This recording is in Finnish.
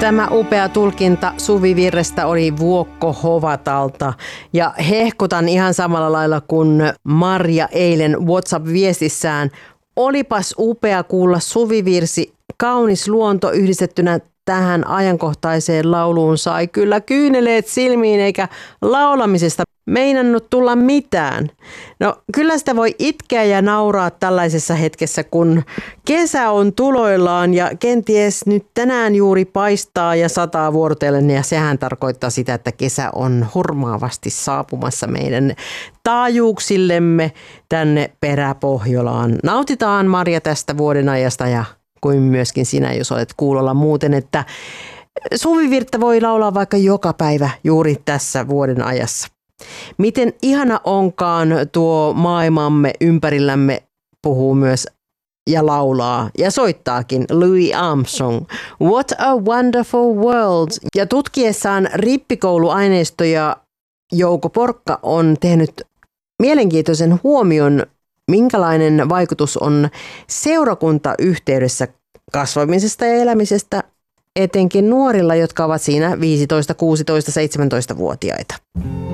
Tämä upea tulkinta Suvivirrestä oli Vuokko Hovatalta ja hehkutan ihan samalla lailla kuin Marja eilen WhatsApp-viestissään. Olipas upea kuulla suvivirsi, kaunis luonto yhdistettynä tähän ajankohtaiseen lauluun sai kyllä kyyneleet silmiin eikä laulamisesta meinannut tulla mitään. No kyllä sitä voi itkeä ja nauraa tällaisessa hetkessä, kun kesä on tuloillaan ja kenties nyt tänään juuri paistaa ja sataa vuorotellen ja sehän tarkoittaa sitä, että kesä on hurmaavasti saapumassa meidän taajuuksillemme tänne Peräpohjolaan. Nautitaan Marja tästä vuodenajasta ja kuin myöskin sinä, jos olet kuulolla muuten, että suvivirttä voi laulaa vaikka joka päivä juuri tässä vuoden ajassa. Miten ihana onkaan tuo maailmamme ympärillämme puhuu myös ja laulaa ja soittaakin Louis Armstrong. What a wonderful world. Ja tutkiessaan rippikouluaineistoja Jouko Porkka on tehnyt mielenkiintoisen huomion, minkälainen vaikutus on seurakuntayhteydessä kasvamisesta ja elämisestä etenkin nuorilla, jotka ovat siinä 15, 16, 17-vuotiaita.